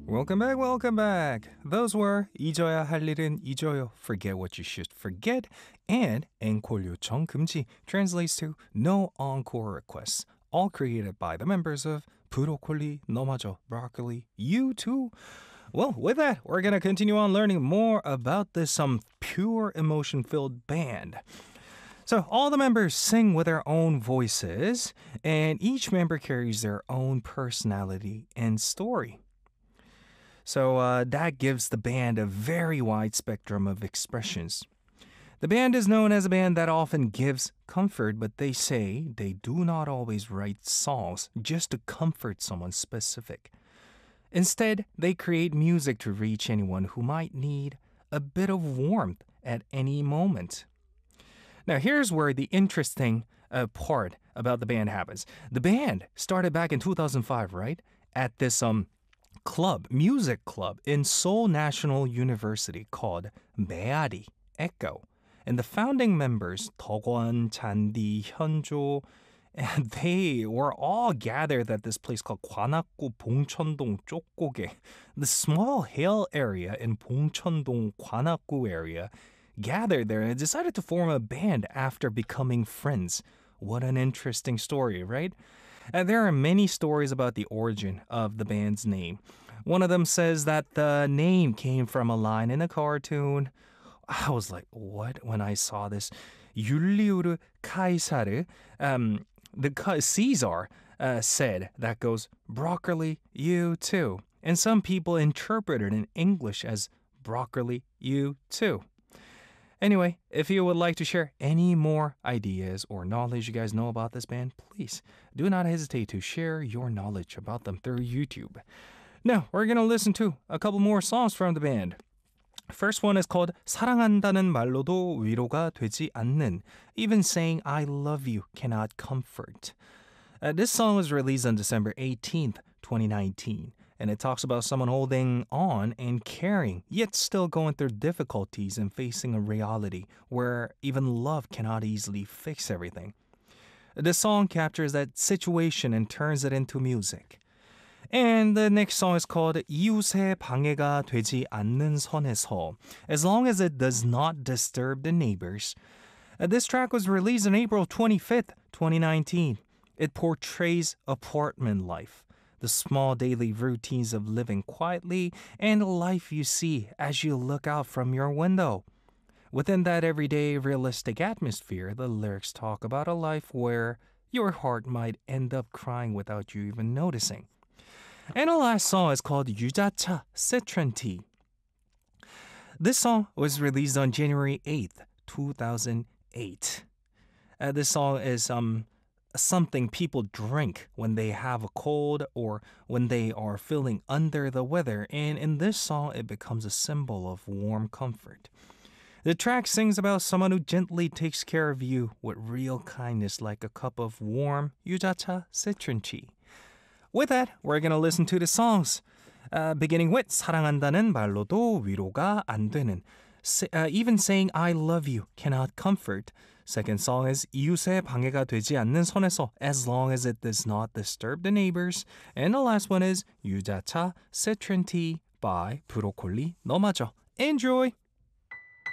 Welcome back, welcome back. Those were 잊어야 할 일은 잊어요, forget what you should forget, and 앵콜 요청 금지 translates to no encore requests, all created by the members of 브로콜리, 너마저, broccoli, you too. Well, with that, we're gonna continue on learning more about this pure emotion-filled band. So all the members sing with their own voices, and each member carries their own personality and story. So that gives the band a very wide spectrum of expressions. The band is known as a band that often gives comfort, but they say they do not always write songs just to comfort someone specific. Instead, they create music to reach anyone who might need a bit of warmth at any moment. Now, here's where the interesting part about the band happens. The band started back in 2005, right? At this music club in Seoul National University called 메아리, Echo. And the founding members, 덕원, 잔디, 현조, and they were all gathered at this place called 관악구 봉천동 쪽고개. The small hill area in 봉천동 관악구 area gathered there and decided to form a band after becoming friends. What an interesting story, right? There are many stories about the origin of the band's name. One of them says that the name came from a line in a cartoon. I was like, what? When I saw this. 율리우르 카이사르, the Caesar said that goes, broccoli, you too. And some people interpreted it in English as broccoli, you too. Anyway, if you would like to share any more ideas or knowledge you guys know about this band, please do not hesitate to share your knowledge about them through YouTube. Now, we're going to listen to a couple more songs from the band. First one is called 사랑한다는 말로도 위로가 되지 않는. Even saying I love you cannot comfort. This song was released on December 18th, 2019. And it talks about someone holding on and caring, yet still going through difficulties and facing a reality where even love cannot easily fix everything. The song captures that situation and turns it into music. And the next song is called 이웃의 방해가 되지 않는 선에서, as long as it does not disturb the neighbors. This track was released on April 25th, 2019. It portrays apartment life, the small daily routines of living quietly, and the life you see as you look out from your window. Within that everyday realistic atmosphere, the lyrics talk about a life where your heart might end up crying without you even noticing. And the last song is called 유자차 Citron Tea. This song was released on January 8th, 2008. This song is something people drink when they have a cold or when they are feeling under the weather, and in this song it becomes a symbol of warm comfort. The track sings about someone who gently takes care of you with real kindness, like a cup of warm 유자차 citron tea. With that, we're going to listen to the songs, beginning with 사랑한다는 말로도 위로가 안 되는. Even saying I love you cannot comfort. Second song is 이웃의 방해가 되지 않는 선에서, as long as it does not disturb the neighbors. And the last one is 유자차 Citron Tea by 브로콜리 너마저. Enjoy!